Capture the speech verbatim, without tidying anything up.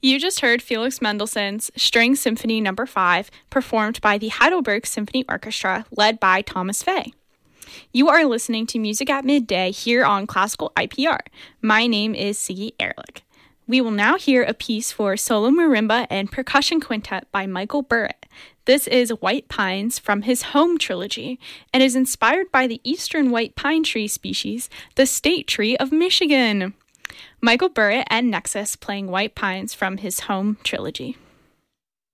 You just heard Felix Mendelssohn's String Symphony Number five, performed by the Heidelberg Symphony Orchestra, led by Thomas Fay. You are listening to Music at Midday here on Classical I P R. My name is Siggy Ehrlich. We will now hear a piece for solo marimba and percussion quintet by Michael Burritt. This is White Pines from his Home trilogy and is inspired by the eastern white pine tree species, the state tree of Michigan. Michael Burritt and Nexus playing White Pines from his Home trilogy.